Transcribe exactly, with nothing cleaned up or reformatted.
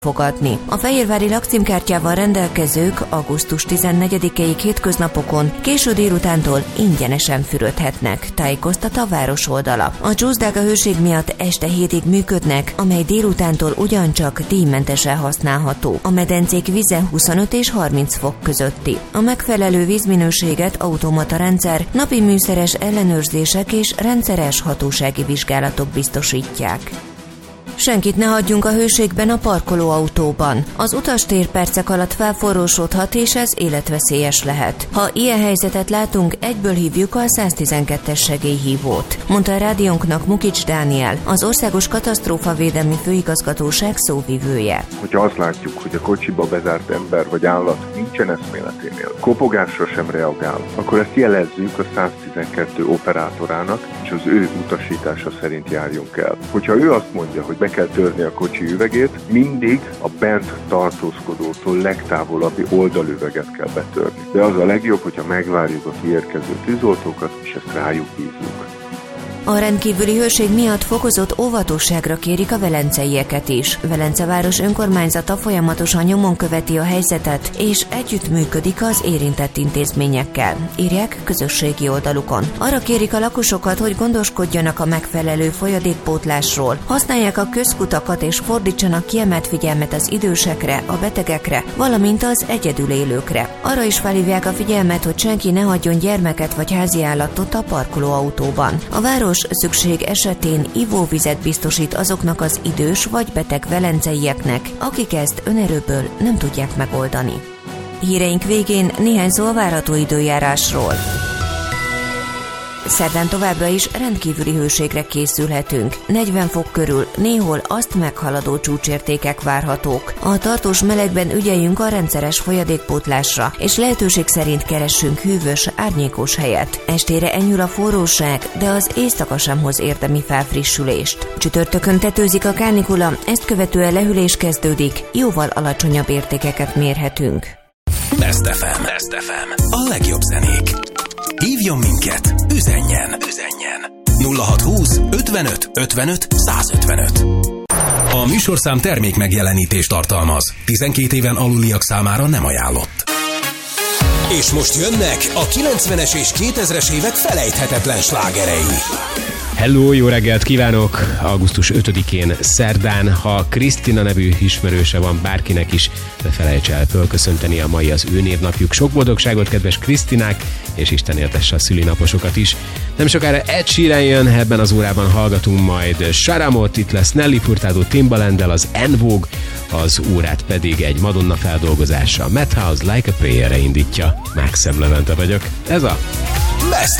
fogadni. A fehérvári lakcímkártyával rendelkezők augusztus tizennegyedikéig hétköznapokon késő délutántól ingyenesen fürödhetnek, tájékoztat a város oldala. A csúszdák a hőség miatt este hétig működnek, amely délutántól ugyancsak díjmentesen használható. A medencék vize huszonöt és harminc fok közötti. A megfelelő vízminőséget automata rendszer, napi műszeres ellenőrzések és rendszeres hatósági vizsgálatok biztosítják. Senkit ne hagyjunk a hőségben a parkolóautóban. Az utastér percek alatt felforrósodhat, és ez életveszélyes lehet. Ha ilyen helyzetet látunk, egyből hívjuk a száztizenkettes segélyhívót, mondta a rádiónknak Mukics Dániel, az Országos Katasztrófavédelmi Főigazgatóság szóvivője. Hogyha azt látjuk, hogy a kocsiba bezárt ember vagy állat nincsen eszméleténél, kopogásra sem reagál, akkor ezt jelezzük a száztizenkettő operátorának, és az ő utasítása szerint járjunk el. Hogyha ő azt mondja, hogy be kell törni a kocsi üvegét, mindig a bent tartózkodótól legtávolabbi oldalüveget kell betörni. De az a legjobb, hogyha megvárjuk a kiérkező tűzoltókat, és ezt rájuk bízunk. A rendkívüli hőség miatt fokozott óvatosságra kérik a velenceieket is. Velence város önkormányzata folyamatosan nyomon követi a helyzetet, és együttműködik az érintett intézményekkel, írják közösségi oldalukon. Arra kérik a lakosokat, hogy gondoskodjanak a megfelelő folyadékpótlásról, használják a közkutakat és fordítsanak kiemelt figyelmet az idősekre, a betegekre, valamint az egyedül élőkre. Arra is felhívják a figyelmet, hogy senki ne hagyjon gyermeket vagy háziállatot a parkolóautóban. A város szükség esetén ivóvizet biztosít azoknak az idős vagy beteg velenceieknek, akik ezt önerőből nem tudják megoldani. Híreink végén néhány szó a várható időjárásról. Szerdán továbbra is rendkívüli hőségre készülhetünk. negyven fok körül, néhol azt meghaladó csúcsértékek várhatók. A tartós melegben ügyeljünk a rendszeres folyadékpótlásra, és lehetőség szerint keressünk hűvös, árnyékos helyet. Estére enyhül a forróság, de az éjszaka sem hoz érdemi felfrissülést. Csütörtökön tetőzik a kánikula, ezt követően lehűlés kezdődik, jóval alacsonyabb értékeket mérhetünk. Best ef em. Best ef em. A legjobb zenék. Hívjon minket, üzenjen, üzenjen. nulla hatszázhúsz ötvenöt ötvenöt százötvenöt. A műsorszám termék megjelenítést tartalmaz. tizenkét éven aluliak számára nem ajánlott. És most jönnek a kilencvenes és kétezres évek felejthetetlen slágerei. Hello, jó reggelt kívánok! augusztus ötödikén szerdán, ha Krisztina nevű ismerőse van bárkinek is, ne felejts el fölköszönteni a mai az ő névnapjuk. Sok boldogságot, kedves Krisztinák, és Isten éltesse a szülinaposokat is. Nem sokára Ed Sheeran jön, ebben az órában hallgatunk majd Sharamot, itt lesz Nelly Furtado Timbalanddel, az En Vogue, az órát pedig egy Madonna feldolgozása. Madhouse Like a Prayer-re indítja. Máxem Levente vagyok. Ez a Best